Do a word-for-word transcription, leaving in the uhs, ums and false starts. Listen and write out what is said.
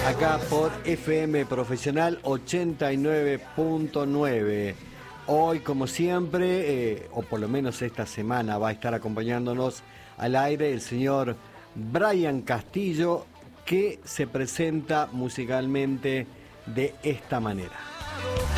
acá por F M Profesional ochenta y nueve punto nueve. Hoy, como siempre, eh, o por lo menos esta semana, va a estar acompañándonos al aire el señor Brian Castillo, que se presenta musicalmente de esta manera.